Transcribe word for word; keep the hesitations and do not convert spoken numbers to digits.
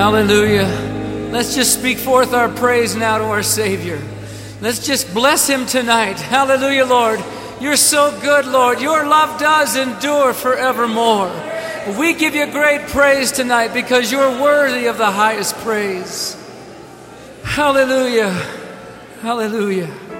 Hallelujah. Let's just speak forth our praise now to our Savior. Let's just bless Him tonight. Hallelujah, Lord. You're so good, Lord. Your love does endure forevermore. We give you great praise tonight because you're worthy of the highest praise. Hallelujah. Hallelujah.